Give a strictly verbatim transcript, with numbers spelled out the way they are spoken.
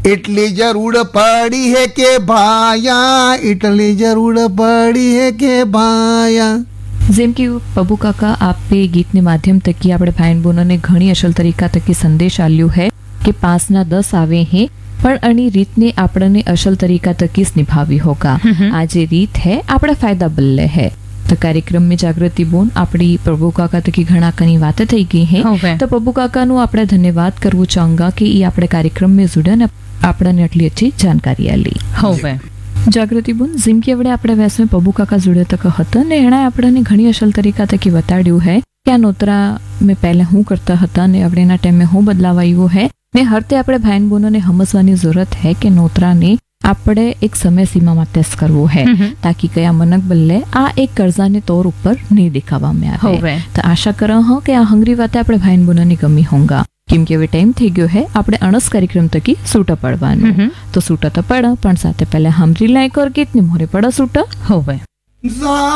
Italy जरूर पड़ी है के भाया, इटली जरूर पड़ी है के भाया. જેમ કે પબુ કાકા આપે ગીતને માધ્યમ થકી આપણે ભાઈ બહેનોને ઘણી અસલ તરીકા થકી સંદેશ આલ્યો હે કે પાસના દસ આવે હે પણ અણી રીતને આપણને અસલ તરીકા થકી જ નિભાવી હોગા. આ જે રીત હે આપણે ફાયદા બલ્લે હે. તો કાર્યક્રમ में જાગૃતિ બોન આપણી પ્રભુ કાકા થકી ઘણા કની વાતે થઈ ગઈ હે. તો પબુ કાકાનું આપણે ધન્યવાદ કરવું ચાહુંગા કે એ આપણે કાર્યક્રમ में जुड़े ने આપણને આટલી अच्छी जानकारी આલી. હવે જાગૃતિ બોન જેમ કે આપણે આપણે વેસમે પબુ કાકા જોડે તક હતા ને એણે આપણને ઘણી અસલ તરીકા થકી બતાડ્યું હે કે આ નોતરા મેં પહેલા હું કરતા હતા ને હવે એના ટાઈમે હું બદલાવ આવ્યો હે ને હરતે આપણે ભાઈ બહેનોને સમજવાની જરૂરત હે કે નોતરાને આપણે એક સમય સીમામાં ટેસ્ટ કરવો હે તાકી કયા મનક બલ્લે આ એક કર્જાને તौर ઉપર નહીં દેખાવામાં આવે. તો આશા કરો હો કે આ હંગરી વાતે આપણે ભાઈ બહેનોની ગમી હોંગા. કેમ કે હવે ટાઈમ થઈ ગયો હે આપણે અણસ કાર્યક્રમ થકી સૂટા પડવાનું. તો સૂટા તો પડ પણ સાથે પહેલા હમરી લાયક ઓર ગીતની મોરે પડા સૂટા. હવે